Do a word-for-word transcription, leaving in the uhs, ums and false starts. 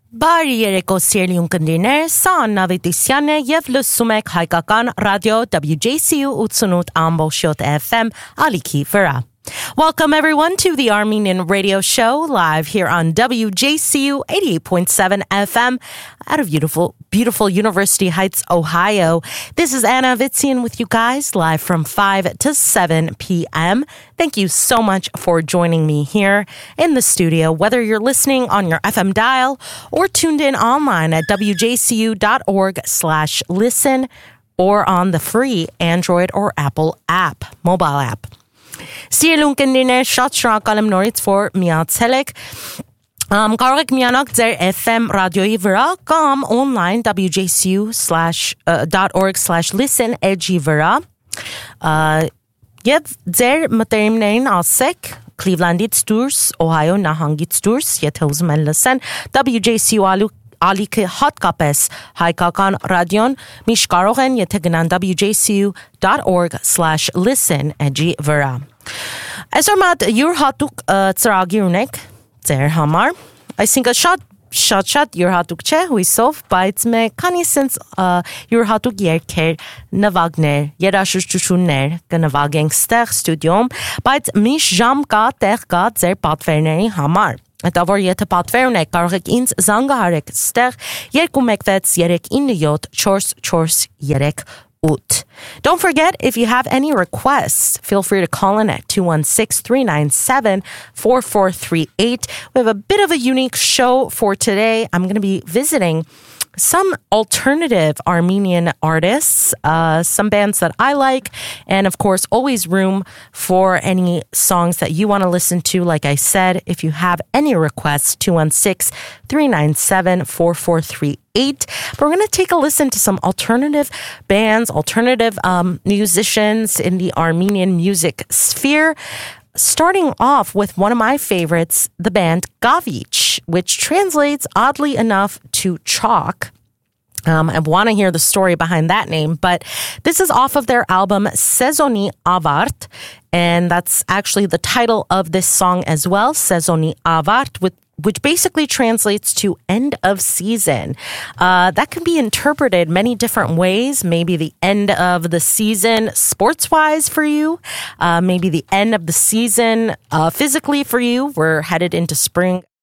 Բարի երեկո սիրելի ունկնդիրներ, սա Նավետիսյանն է եւ լսում եք հայկական ռադիո W J C U ութսունութ ամբողջ F M ալիքի վրա. Welcome everyone to the Armenian Radio Show live here on W J C U eighty-eight point seven F M out of beautiful, beautiful University Heights, Ohio. This is Anna Vitzian with you guys live from five to seven p.m. Thank you so much for joining me here in the studio, whether you're listening on your F M dial or tuned in online at W J C U dot org slash listen or on the free Android or Apple app, mobile app. Սիրելի ունկնդիրներ, շատ շնորհակալ եմ նորից, որ միացել եք. Um, կարող եք միանալ ձեր F M ռադիոյի վրա կամ online W J C U dot org slash listen edge-ի վրա. Uh, Եվ ձեր մտերիմներին ասեք Cleveland-ից դուրս, Ohio նահանգից դուրս, եթե ուզում են լսեն W J C U ալու ալիքը հատկապես հայկական ռադիոն միշտ կարող են, եթե գնան W J C U dot org slash listen edge-ի վրա. Այսօր մատ յուրհատուկ ծրագիր ունենք ձեր համար, այսինքն շատ շատ շատ յուրհատուկ չէ հույսով, բայց մենք քանի sense յուրհատուկ երգեր, նվագներ, երաժշտություններ կնվագենք ստեղ ստուդիոյում, բայց միշտ ժամ կա, տեղ կա ձեր պատվերների համար. Դա որ եթե պատվեր ունեք, կարող եք ինձ զանգահարեք ստեղ երկու մեկ վեց երեք ինը յոթ չորս չորս երեք ութ. Don't forget, if you have any requests, feel free to call in at two one six, three nine seven, four four three eight. We have a bit of a unique show for today. I'm going to be visiting some alternative Armenian artists, uh, some bands that I like, and of course, always room for any songs that you want to listen to. Like I said, if you have any requests, two one six, three nine seven, four four three eight. But we're going to take a listen to some alternative bands, alternative um, musicians in the Armenian music sphere. Starting off with one of my favorites, the band Gavich, which translates oddly enough to chalk. Um, I want to hear the story behind that name, but this is off of their album Sezoni Avart, and that's actually the title of this song as well, Sezoni Avart, with which basically translates to end of season. Uh, that can be interpreted many different ways. Maybe the end of the season sports-wise for you. Uh, maybe the end of the season uh, physically for you. We're headed into spring